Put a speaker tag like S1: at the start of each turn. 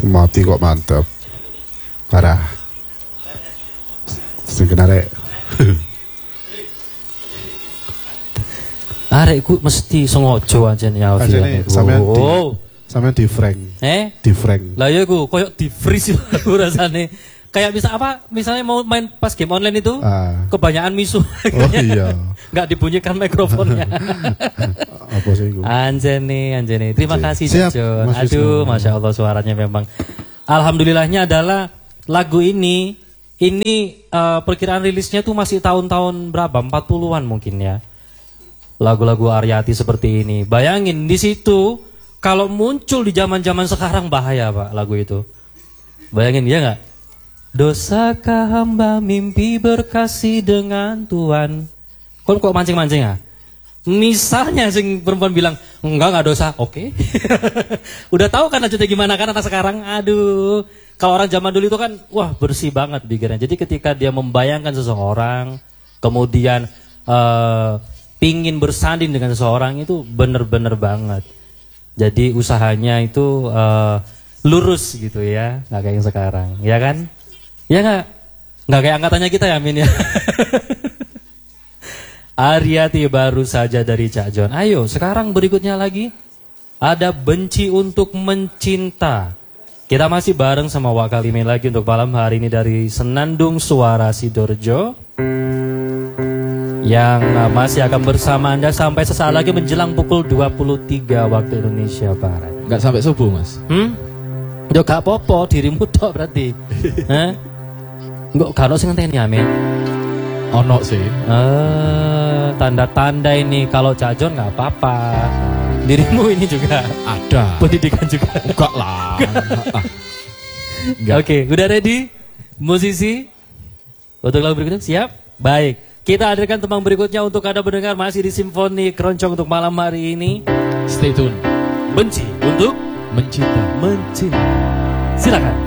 S1: Mati kok mantep. Parah. Sing arek.
S2: Arek ku mesti sengaja aja nih
S1: Alfian. Sampean di Frank. Di Frank.
S2: Lah ya ku koyo di freeze aku rasane. Kayak bisa apa? Misalnya mau main pas game online itu, kebanyakan misuh.
S1: Oh iya.
S2: Nggak dibunyikan mikrofonnya.
S1: Apa sih itu?
S2: Anjene. Terima kasih
S1: Siap,
S2: John.
S1: Mas
S2: Aduh,
S1: Wisnu.
S2: Masya Allah suaranya memang. Alhamdulillahnya adalah lagu ini perkiraan rilisnya tuh masih tahun-tahun berapa? 40-an mungkin ya. Lagu-lagu Aryati seperti ini. Bayangin di situ kalau muncul di zaman-zaman sekarang bahaya Pak lagu itu. Bayangin ya nggak? Dosakah hamba mimpi berkasih dengan Tuhan? Kok mancing-mancing ya? Misalnya sing perempuan bilang enggak dosa, oke. Udah tahu kan lanjutnya gimana kan anak sekarang? Aduh, kalau orang zaman dulu itu kan wah bersih banget pikirannya. Jadi ketika dia membayangkan seseorang, kemudian pingin bersanding dengan seseorang itu bener-bener banget. Jadi usahanya itu lurus gitu ya, nggak kayak yang sekarang, ya kan? Ya nggak kayak angkatannya kita ya Min ya. Aryati baru saja dari Cak John. Ayo sekarang berikutnya lagi ada Benci Untuk Mencinta. Kita masih bareng sama Wak Kalimin lagi untuk malam hari ini dari Senandung Suara Sidoarjo yang masih akan bersama Anda sampai sesaat lagi menjelang pukul 23 waktu Indonesia Barat.
S3: Nggak sampai subuh Mas?
S2: Yo gak apa-apa, dirimu tok berarti. Hah? Enggak karo sing ngenteni Amin.
S3: Ono sih.
S2: Tanda-tanda ini kalau Cak John nggak apa-apa. Dirimu ini juga
S3: ada.
S2: Pendidikan juga.
S3: Enggak lah.
S2: Oke, udah ready? Musisi? Untuk lagu berikutnya siap? Baik. Kita hadirkan tembang berikutnya untuk Anda mendengar masih di Simfoni Keroncong untuk malam hari ini.
S3: Stay tune.
S2: Benci Untuk
S3: Mencinta.
S2: Silakan.